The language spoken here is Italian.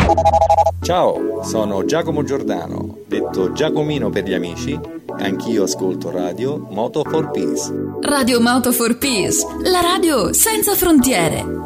Ciao, sono Giacomo Giordano, detto Giacomino per gli amici. Anch'io ascolto radio Moto for Peace. Radio Moto for Peace, la radio senza frontiere.